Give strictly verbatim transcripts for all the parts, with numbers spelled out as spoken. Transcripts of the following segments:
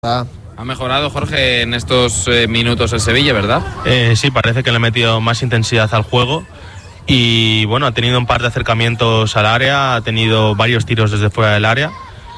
Ha mejorado, Jorge, en estos eh, minutos el Sevilla, ¿verdad? Eh, sí, parece que le ha metido más intensidad al juego y bueno, ha tenido un par de acercamientos al área, ha tenido varios tiros desde fuera del área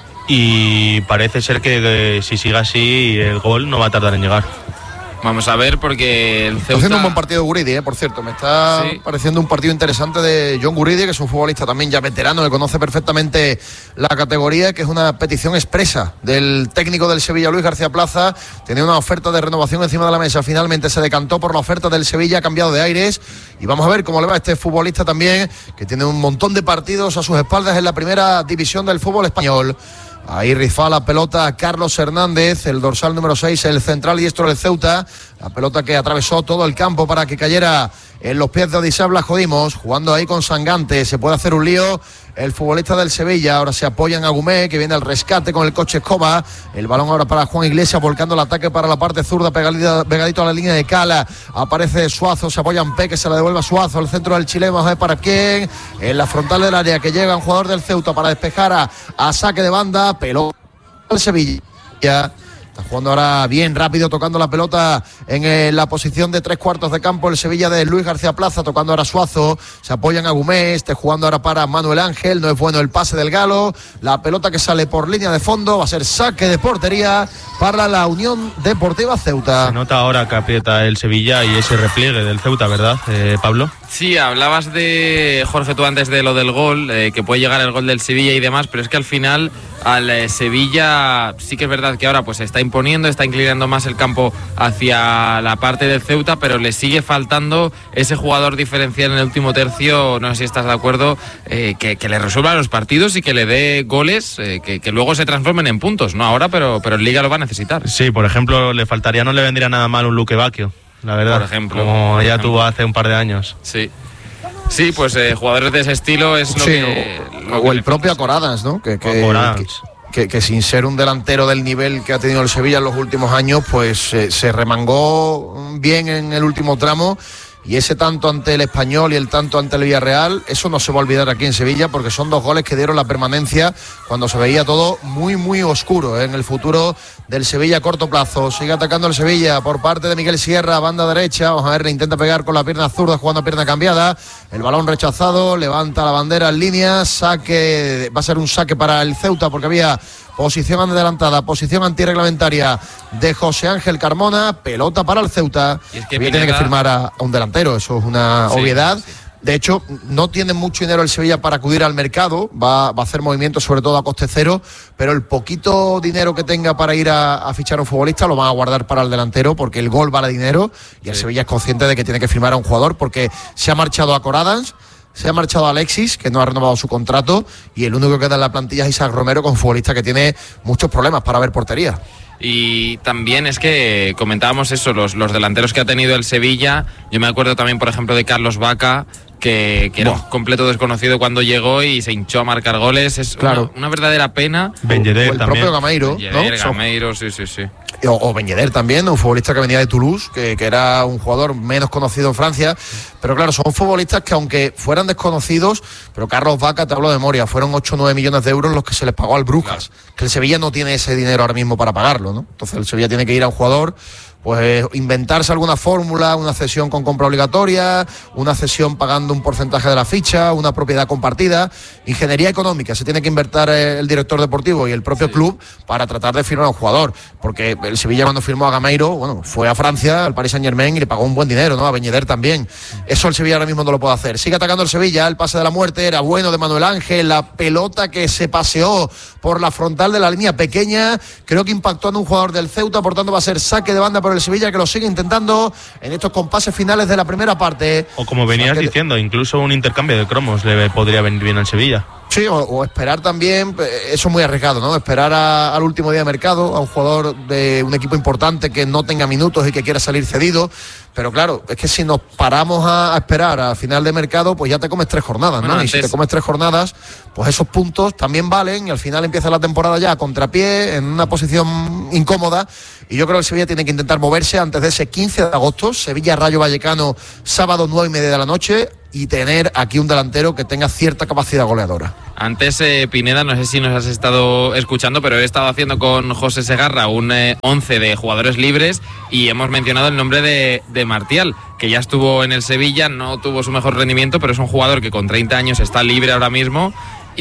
y parece ser que, que si sigue así el gol no va a tardar en llegar. Vamos a ver, porque el Ceuta... Está haciendo un buen partido Guridi, eh, por cierto. Me está sí. pareciendo un partido interesante de John Guridi, que es un futbolista también ya veterano, que conoce perfectamente la categoría, que es una petición expresa del técnico del Sevilla, Luis García Plaza. Tenía una oferta de renovación encima de la mesa. Finalmente se decantó por la oferta del Sevilla, ha cambiado de aires. Y vamos a ver cómo le va a este futbolista también, que tiene un montón de partidos a sus espaldas en la primera división del fútbol español. Ahí rifa la pelota a Carlos Hernández, el dorsal número seis, el central diestro del Ceuta. La pelota que atravesó todo el campo para que cayera en los pies de Odisea Blascodimos, jugando ahí con Sangante. Se puede hacer un lío el futbolista del Sevilla. Ahora se apoya en Agumé, que viene al rescate con el coche Escoba. El balón ahora para Juan Iglesias, volcando el ataque para la parte zurda, pegadito, pegadito a la línea de Cala. Aparece Suazo, se apoya en P, que se la devuelve a Suazo, al centro del chileno. Vamos a ver para quién. En la frontal del área, que llega un jugador del Ceuta para despejar a, a saque de banda. Pelota del Sevilla. Está jugando ahora bien rápido, tocando la pelota en eh, la posición de tres cuartos de campo el Sevilla de Luis García Plaza, tocando ahora Suazo, se apoya en Agumé, este jugando ahora para Manuel Ángel, no es bueno el pase del Galo, la pelota que sale por línea de fondo, va a ser saque de portería para la Unión Deportiva Ceuta. Se nota ahora que aprieta el Sevilla y ese repliegue del Ceuta, ¿verdad, eh, Pablo? Sí, hablabas de, Jorge, tú antes de lo del gol, eh, que puede llegar el gol del Sevilla y demás, pero es que al final al eh, Sevilla sí que es verdad que ahora pues está imponiendo, está inclinando más el campo hacia la parte del Ceuta, pero le sigue faltando ese jugador diferencial en el último tercio, no sé si estás de acuerdo, eh, que, que le resuelva los partidos y que le dé goles eh, que, que luego se transformen en puntos, no ahora, pero, pero en Liga lo va a necesitar. Sí, por ejemplo, le faltaría, no le vendría nada mal un Luque Bacchio, la verdad, por ejemplo, como por ya ejemplo. tuvo hace un par de años. Sí. Sí, pues eh, jugadores de ese estilo es lo sí, que... O, lo o que el propio Acoradas, ¿no? Que, que, que, que, que sin ser un delantero del nivel que ha tenido el Sevilla en los últimos años, pues eh, se remangó bien en el último tramo. Y ese tanto ante el Español y el tanto ante el Villarreal, eso no se va a olvidar aquí en Sevilla, porque son dos goles que dieron la permanencia cuando se veía todo muy, muy oscuro ¿eh? en el futuro del Sevilla a corto plazo. Sigue atacando el Sevilla por parte de Miguel Sierra, banda derecha. Vamos a ver, le intenta pegar con la pierna zurda, jugando a pierna cambiada. El balón rechazado, levanta la bandera en línea, saque, va a ser un saque para el Ceuta, porque había posición adelantada, posición antirreglamentaria de José Ángel Carmona, pelota para el Ceuta. Y es que Pineda... tiene que firmar a, a un delantero, eso es una sí, obviedad. Sí. De hecho, no tiene mucho dinero el Sevilla para acudir al mercado, va, va a hacer movimientos sobre todo a coste cero, pero el poquito dinero que tenga para ir a, a fichar a un futbolista lo van a guardar para el delantero, porque el gol vale dinero y el sí. Sevilla es consciente de que tiene que firmar a un jugador, porque se ha marchado a Coradans, se ha marchado Alexis, que no ha renovado su contrato, y el único que queda en la plantilla es Isaac Romero, con un futbolista que tiene muchos problemas para ver portería. Y también es que comentábamos eso, los, los delanteros que ha tenido el Sevilla. Yo me acuerdo también, por ejemplo, de Carlos Vaca, que, que era un completo desconocido cuando llegó y se hinchó a marcar goles. Es claro. una, una verdadera pena. Ben Yedder o el también. propio Gameiro, Ben ¿no? Yedder, Gameiro, sí, sí, sí. O, o Ben Yedder también, un futbolista que venía de Toulouse, que, que era un jugador menos conocido en Francia. Pero claro, son futbolistas que aunque fueran desconocidos, pero Carlos Vaca, te hablo de memoria, fueron ocho o nueve millones de euros los que se les pagó al Brujas. Claro. Que el Sevilla no tiene ese dinero ahora mismo para pagarlo, ¿no? Entonces el Sevilla tiene que ir a un jugador, pues inventarse alguna fórmula, una cesión con compra obligatoria, una cesión pagando un porcentaje de la ficha, una propiedad compartida, ingeniería económica. Se tiene que invertir el director deportivo y el propio sí. club para tratar de firmar a un jugador, porque el Sevilla cuando firmó a Gameiro, bueno, fue a Francia, al Paris Saint-Germain, y le pagó un buen dinero, ¿no? A Ben Yedder también. Eso el Sevilla ahora mismo no lo puede hacer. Sigue atacando el Sevilla, el pase de la muerte era bueno de Manuel Ángel, la pelota que se paseó por la frontal de la línea pequeña, creo que impactó en un jugador del Ceuta, por tanto va a ser saque de banda por el Sevilla, que lo sigue intentando en estos compases finales de la primera parte. O como venías saque diciendo, incluso un intercambio de cromos le podría venir bien al Sevilla. Sí, o, o esperar también, eso es muy arriesgado, ¿no? Esperar a, al último día de mercado a un jugador de un equipo importante que no tenga minutos y que quiera salir cedido. Pero claro, es que si nos paramos a, a esperar a final de mercado, pues ya te comes tres jornadas, ¿no? Bueno, antes... Y si te comes tres jornadas, pues esos puntos también valen y al final empieza la temporada ya a contrapié, en una posición incómoda. Y yo creo que el Sevilla tiene que intentar moverse antes de ese quince de agosto, Sevilla-Rayo Vallecano, sábado nueve y media de la noche, y tener aquí un delantero que tenga cierta capacidad goleadora. Antes, eh, Pineda, no sé si nos has estado escuchando, pero he estado haciendo con José Segarra un eh, once de jugadores libres y hemos mencionado el nombre de, de Martial, que ya estuvo en el Sevilla, no tuvo su mejor rendimiento, pero es un jugador que con treinta años está libre ahora mismo.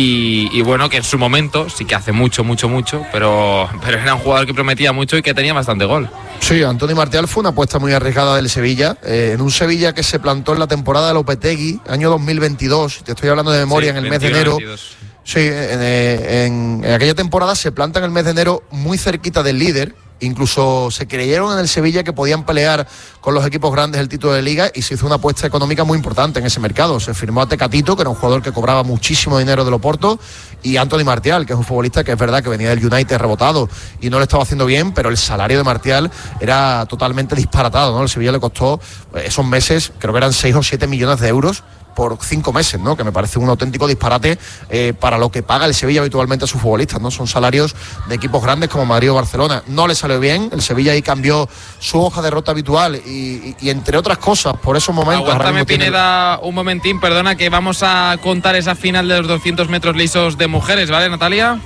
Y, y bueno, que en su momento sí que hace mucho, mucho, mucho, pero, pero era un jugador que prometía mucho y que tenía bastante gol. Sí, Antonio Martial fue una apuesta muy arriesgada del Sevilla, eh, en un Sevilla que se plantó en la temporada de Lopetegui, año dos mil veintidós, te estoy hablando de memoria, sí, en el mes de enero. veintidós. Sí, en, en, en aquella temporada se planta en el mes de enero muy cerquita del líder. Incluso se creyeron en el Sevilla que podían pelear con los equipos grandes el título de Liga y se hizo una apuesta económica muy importante en ese mercado. Se firmó a Tecatito, que era un jugador que cobraba muchísimo dinero del Oporto, y Anthony Martial, que es un futbolista que es verdad que venía del United rebotado y no lo estaba haciendo bien, pero el salario de Martial era totalmente disparatado, ¿no? El Sevilla le costó esos meses, creo que eran seis o siete millones de euros por cinco meses, ¿no? Que me parece un auténtico disparate eh, para lo que paga el Sevilla habitualmente a sus futbolistas, ¿no? Son salarios de equipos grandes como Madrid o Barcelona. No le salió bien, el Sevilla ahí cambió su hoja de ruta habitual y, y, y entre otras cosas, por esos momentos... Aguántame, Pineda, tiene... un momentín, perdona, que vamos a contar esa final de los doscientos metros lisos de mujeres, ¿vale, Natalia?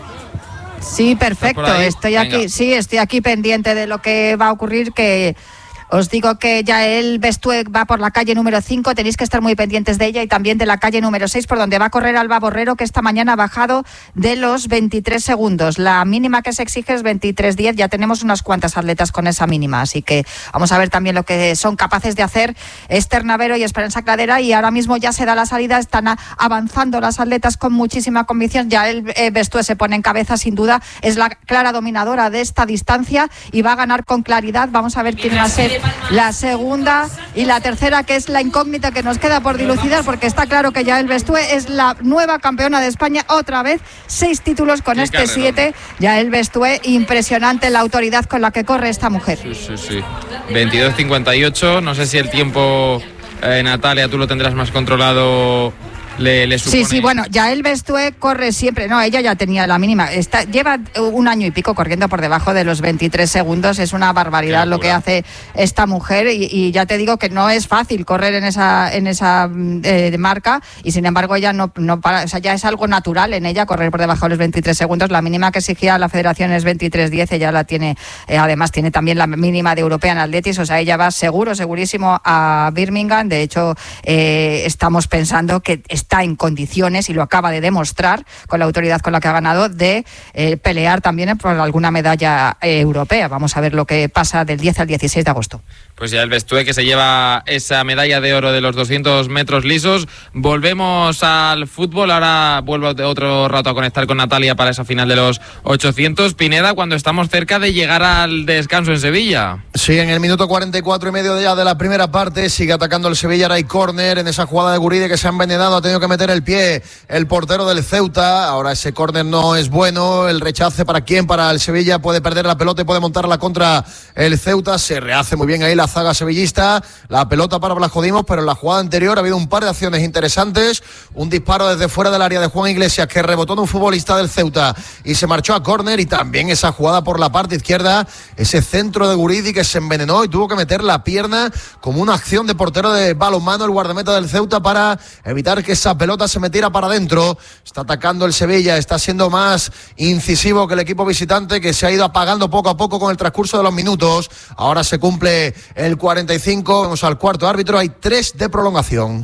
Sí, perfecto, estoy Venga. aquí, sí, estoy aquí pendiente de lo que va a ocurrir, que... Os digo que Yael Bestué va por la calle número cinco, tenéis que estar muy pendientes de ella, y también de la calle número seis, por donde va a correr Alba Borrero, que esta mañana ha bajado de los veintitrés segundos. La mínima que se exige es veintitrés diez, ya tenemos unas cuantas atletas con esa mínima, así que vamos a ver también lo que son capaces de hacer Esther Navero y Esperanza Cladera, y ahora mismo ya se da la salida, están a, avanzando las atletas con muchísima convicción. Yael eh, Bestué se pone en cabeza, sin duda, es la clara dominadora de esta distancia y va a ganar con claridad. Vamos a ver quién va a ser la segunda y la tercera, que es la incógnita que nos queda por dilucidar, porque está claro que Yael Bestué es la nueva campeona de España, otra vez, seis títulos con Qué este carrerón. siete. Yael Bestué, impresionante la autoridad con la que corre esta mujer. Sí, sí, sí. veintidós cincuenta y ocho, no sé si el tiempo, eh, Natalia, tú lo tendrás más controlado. Le, le supone... Sí, sí, bueno, Yael Bestué corre siempre, no, ella ya tenía la mínima, está, lleva un año y pico corriendo por debajo de los veintitrés segundos, es una barbaridad lo que hace esta mujer, y, y ya te digo que no es fácil correr en esa en esa eh, marca, y sin embargo ella no, no para, o sea, ya es algo natural en ella correr por debajo de los veintitrés segundos. La mínima que exigía la federación es veintitrés diez, ella la tiene, eh, además tiene también la mínima de European Athletics, o sea, ella va seguro, segurísimo a Birmingham. De hecho, eh, estamos pensando que está en condiciones, y lo acaba de demostrar con la autoridad con la que ha ganado, de eh, pelear también por alguna medalla eh, europea. Vamos a ver lo que pasa del diez al dieciséis de agosto. Pues ya el Bestué, que se lleva esa medalla de oro de los doscientos metros lisos. Volvemos al fútbol, ahora vuelvo otro rato a conectar con Natalia para esa final de los ochocientos. Pineda, cuando estamos cerca de llegar al descanso en Sevilla. Sí, en el minuto cuarenta y cuatro y medio ya de la primera parte, sigue atacando el Sevilla, ahora hay córner en esa jugada de Guridi que se ha envenenado, ha tenido que meter el pie el portero del Ceuta. Ahora ese córner no es bueno, el rechace para quién, para el Sevilla, puede perder la pelota y puede montarla contra el Ceuta. Se rehace muy bien ahí la zaga sevillista, la pelota para Blasco Dimos, pero en la jugada anterior ha habido un par de acciones interesantes, un disparo desde fuera del área de Juan Iglesias que rebotó en un futbolista del Ceuta y se marchó a córner, y también esa jugada por la parte izquierda, ese centro de Guridi que se envenenó y tuvo que meter la pierna como una acción de portero de balonmano el guardameta del Ceuta para evitar que esa pelota se metiera para adentro. Está atacando el Sevilla, está siendo más incisivo que el equipo visitante, que se ha ido apagando poco a poco con el transcurso de los minutos. Ahora se cumple el cuarenta y cinco, vamos al cuarto árbitro, hay tres de prolongación.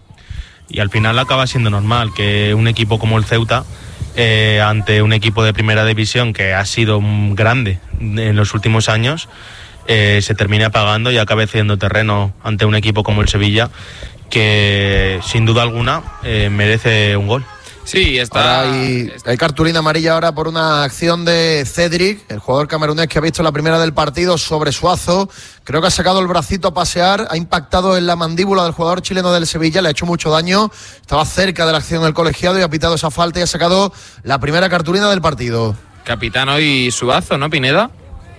Y al final acaba siendo normal que un equipo como el Ceuta, eh, ante un equipo de primera división que ha sido grande en los últimos años, eh, se termine apagando y acabe cediendo terreno ante un equipo como el Sevilla, que sin duda alguna eh, merece un gol. Sí, está. Ahora hay, hay cartulina amarilla ahora por una acción de Cedric, el jugador camerunés que ha visto la primera del partido sobre Suazo. Creo que ha sacado el bracito a pasear, ha impactado en la mandíbula del jugador chileno del Sevilla, le ha hecho mucho daño. Estaba cerca de la acción del colegiado y ha pitado esa falta y ha sacado la primera cartulina del partido. Capitán hoy Suazo, ¿no, Pineda?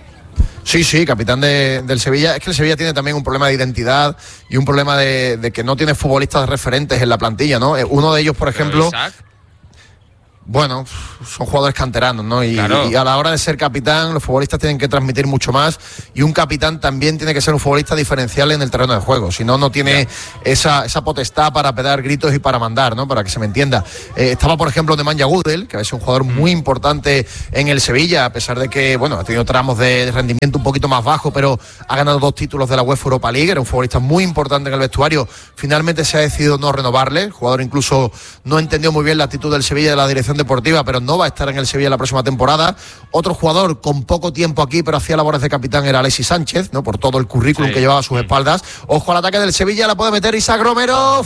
Sí, sí, capitán de, del Sevilla. Es que el Sevilla tiene también un problema de identidad y un problema de, de que no tiene futbolistas referentes en la plantilla, ¿no? Uno de ellos, por ejemplo... Bueno, son jugadores canteranos, ¿no? Y, claro. y a la hora de ser capitán, los futbolistas tienen que transmitir mucho más, y un capitán también tiene que ser un futbolista diferencial en el terreno de juego, si no, no tiene esa, esa potestad para pegar gritos y para mandar, ¿no? Para que se me entienda. Eh, estaba, por ejemplo, Nemanja Gudel, que es un jugador muy importante en el Sevilla, a pesar de que, bueno, ha tenido tramos de rendimiento un poquito más bajo, pero ha ganado dos títulos de la UEFA Europa League, era un futbolista muy importante en el vestuario. Finalmente se ha decidido no renovarle, el jugador incluso no entendió muy bien la actitud del Sevilla y de la dirección deportiva, pero no va a estar en el Sevilla la próxima temporada. Otro jugador con poco tiempo aquí, pero hacía labores de capitán, era Alexis Sánchez, ¿no? Por todo el currículum sí. que llevaba a sus espaldas. Ojo al ataque del Sevilla, la puede meter Isaac Romero,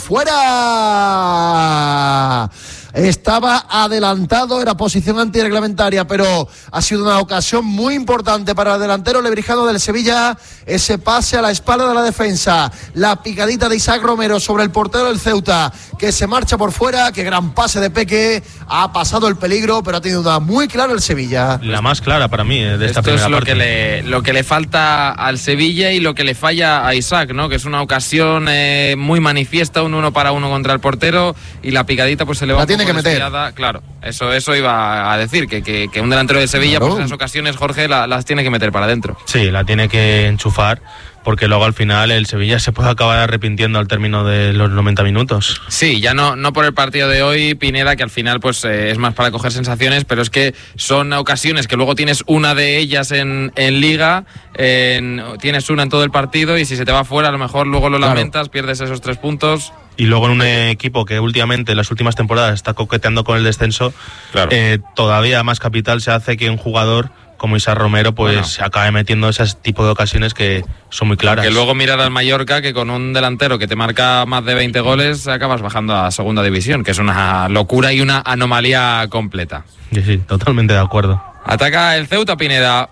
¡fuera! Estaba adelantado, era posición antirreglamentaria, pero ha sido una ocasión muy importante para el delantero lebrijano del Sevilla. Ese pase a la espalda de la defensa, la picadita de Isaac Romero sobre el portero del Ceuta, que se marcha por fuera. Qué gran pase de Peque, ha pasado el peligro, pero ha tenido una muy clara el Sevilla. La más clara para mí de esta Esto primera es lo parte. que le, lo que le falta al Sevilla y lo que le falla a Isaac, ¿no? Que es una ocasión eh, muy manifiesta, un uno para uno contra el portero, y la picadita pues se le va la un tiene poco que meter. desviada. Claro, eso, eso iba a decir, que, que, que un delantero de Sevilla, claro. pues en esas ocasiones, Jorge, la, las tiene que meter para adentro. Sí, la tiene que enchufar, porque luego al final el Sevilla se puede acabar arrepintiendo al término de los noventa minutos. Sí, ya no, no por el partido de hoy, Pineda, que al final pues eh, es más para coger sensaciones, pero es que son ocasiones que luego tienes una de ellas en, en Liga, en, tienes una en todo el partido, y si se te va fuera a lo mejor luego lo claro. lamentas, pierdes esos tres puntos. Y luego en un equipo que últimamente, en las últimas temporadas, está coqueteando con el descenso, claro. eh, todavía más capital se hace que un jugador como Isaac Romero pues bueno. se acabe metiendo ese tipo de ocasiones que son muy claras. Que luego mirar al Mallorca, que con un delantero que te marca más de veinte goles acabas bajando a segunda división, que es una locura y una anomalía completa. Sí, sí, totalmente de acuerdo. Ataca el Ceuta, Pineda.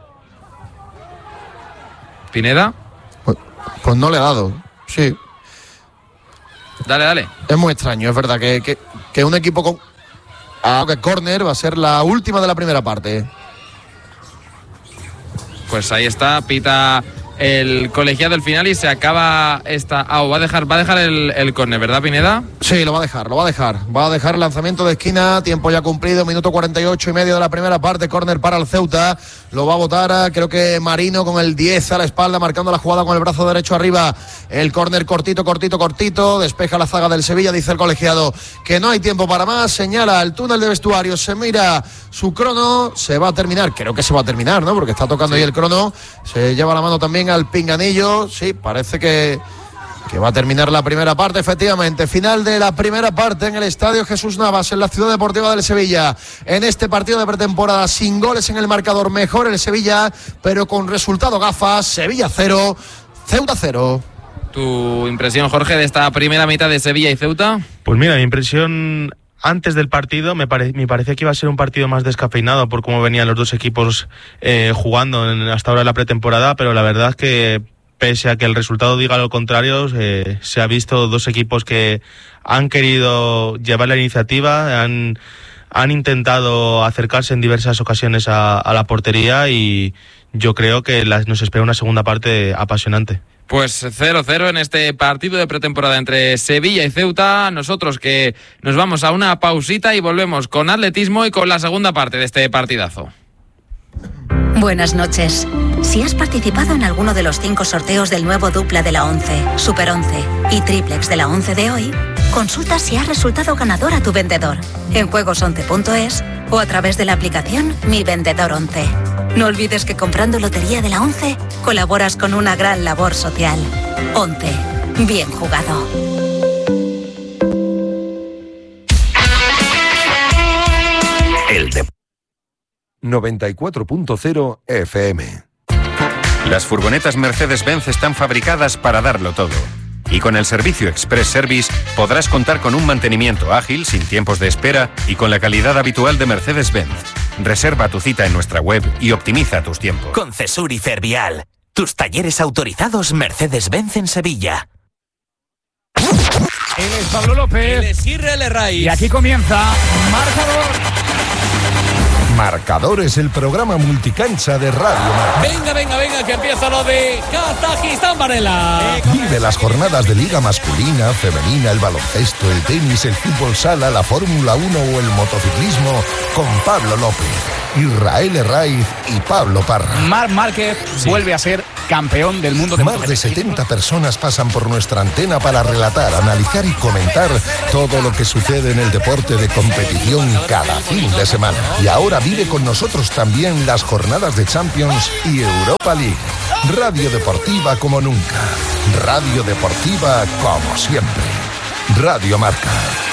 ¿Pineda? Pues, pues no le ha dado, sí. Dale, dale. Es muy extraño, es verdad que, que, que un equipo con... Ah, que córner va a ser la última de la primera parte. Pues ahí está, pita el colegiado del final y se acaba esta... Ah, va a dejar, va a dejar el, el córner, ¿verdad, Pineda? Sí, lo va a dejar, lo va a dejar. Va a dejar el lanzamiento de esquina, tiempo ya cumplido, minuto cuarenta y ocho y medio de la primera parte, córner para el Ceuta. Lo va a botar, creo que Marino con el diez a la espalda, marcando la jugada con el brazo derecho arriba. El córner cortito, cortito, cortito. Despeja la zaga del Sevilla, dice el colegiado que no hay tiempo para más. Señala el túnel de vestuario, se mira su crono, se va a terminar. Creo que se va a terminar, ¿no? Porque está tocando sí. ahí el crono. Se lleva la mano también al pinganillo. Sí, parece que... que va a terminar la primera parte, efectivamente. Final de la primera parte en el Estadio Jesús Navas, en la Ciudad Deportiva del Sevilla. En este partido de pretemporada, sin goles en el marcador, mejor el Sevilla, pero con resultado gafas. Sevilla cero, Ceuta cero. ¿Tu impresión, Jorge, de esta primera mitad de Sevilla y Ceuta? Pues mira, mi impresión... Antes del partido me, pare, me parecía que iba a ser un partido más descafeinado por cómo venían los dos equipos eh, jugando en, hasta ahora en la pretemporada, pero la verdad es que pese a que el resultado diga lo contrario, eh, se ha visto dos equipos que han querido llevar la iniciativa, han, han intentado acercarse en diversas ocasiones a, a la portería, y yo creo que las, nos espera una segunda parte apasionante. Pues cero cero en este partido de pretemporada entre Sevilla y Ceuta. Nosotros que nos vamos a una pausita y volvemos con atletismo y con la segunda parte de este partidazo. Buenas noches. Si has participado en alguno de los cinco sorteos del nuevo dupla de la once, Super once y triplex de la once de hoy, consulta si has resultado ganador a tu vendedor en juegos once punto es o a través de la aplicación Mi Vendedor once. No olvides que comprando lotería de la once colaboras con una gran labor social. once. Bien jugado. El de noventa y cuatro punto cero F M. Las furgonetas Mercedes-Benz están fabricadas para darlo todo. Y con el servicio Express Service podrás contar con un mantenimiento ágil, sin tiempos de espera y con la calidad habitual de Mercedes-Benz. Reserva tu cita en nuestra web y optimiza tus tiempos. Con Cesur y Fervial, tus talleres autorizados Mercedes-Benz en Sevilla. Él es Pablo López. Él es Israel Herraiz. Y aquí comienza Marcador. Marcadores, el programa multicancha de Radio Marca. Venga, venga, venga, que empieza lo de Kazajistán, Varela. Vive las jornadas de liga masculina, femenina, el baloncesto, el tenis, el fútbol sala, la Fórmula uno o el motociclismo con Pablo López, Israel Herraiz y Pablo Parra. Marc Márquez sí. vuelve a ser campeón del mundo de Más de setenta personas pasan por nuestra antena para relatar, analizar y comentar todo lo que sucede en el deporte de competición cada fin de semana. Y ahora vive con nosotros también las jornadas de Champions y Europa League. Radio Deportiva como nunca. Radio Deportiva como siempre. Radio Marca.